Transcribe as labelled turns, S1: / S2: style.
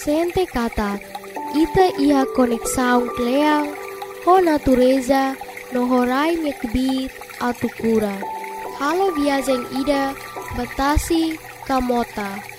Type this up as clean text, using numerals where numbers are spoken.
S1: sente kata, ita iha konek saung kleang, ho natureza, no horai nyekbit atu kura. Halo viajeng ida, batasi kamota.